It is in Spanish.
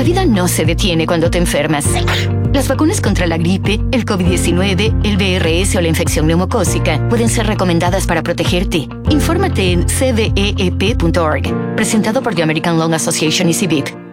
vida no se detiene cuando te enfermas. Las vacunas contra la gripe, el COVID-19, el VRS o la infección neumocócica pueden ser recomendadas para protegerte. Infórmate en cveep.org. Presentado por The American Lung Association y CVIP.